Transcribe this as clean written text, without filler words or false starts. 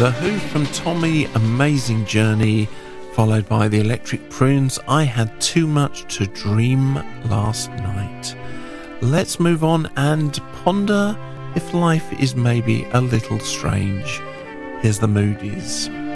The Who from Tommy, Amazing Journey, followed by the Electric Prunes, I Had Too Much to Dream Last Night. Let's move on and ponder if life is maybe a little strange. Here's the Moodies.